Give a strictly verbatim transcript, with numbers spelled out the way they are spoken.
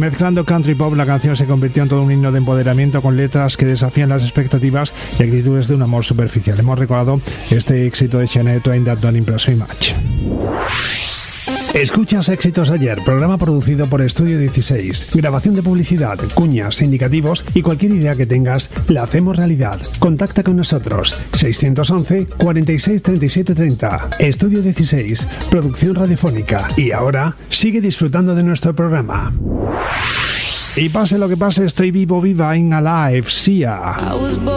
Mezclando country pop, la canción se convirtió en todo un himno de empoderamiento con letras que desafían las expectativas y actitudes de un amor superficial. Hemos recordado este éxito de Shania Twain, That Don't Impress Me Much. Escuchas Éxitos Ayer, programa producido por Estudio dieciséis. Grabación de publicidad, cuñas, indicativos y cualquier idea que tengas, la hacemos realidad. Contacta con nosotros. seiscientos once, cuarenta y seis, treinta y siete, treinta. Estudio dieciséis, producción radiofónica. Y ahora, sigue disfrutando de nuestro programa. Y pase lo que pase, estoy vivo, viva, in alive, Sia.